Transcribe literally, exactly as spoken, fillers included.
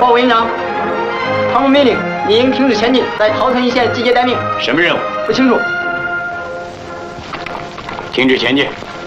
报委员长，唐某命令你应停止前进，在桃城一线集结待命。 什么任务？ 不清楚。 停止前进。